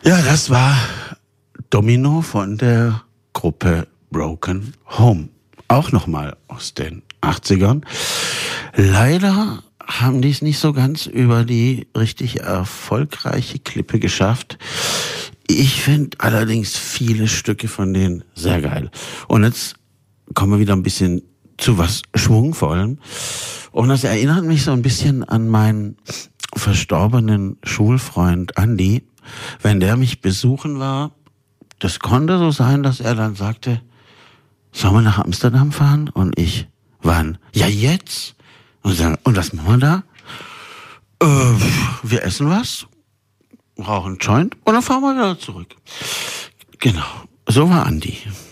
Ja, das war Domino von der Gruppe Broken Home. Auch nochmal aus den 80ern. Leider haben die es nicht so ganz über die richtig erfolgreiche Klippe geschafft. Ich finde allerdings viele Stücke von denen sehr geil. Und jetzt kommen wir wieder ein bisschen zu was Schwungvollem. Und das erinnert mich so ein bisschen an meinen verstorbenen Schulfreund Andi. Wenn der mich besuchen war, das konnte so sein, dass er dann sagte, sollen wir nach Amsterdam fahren? Und ich, wann? Ja, jetzt. Und was machen wir da? Wir essen was, rauchen einen Joint und dann fahren wir wieder zurück. Genau, so war Andi.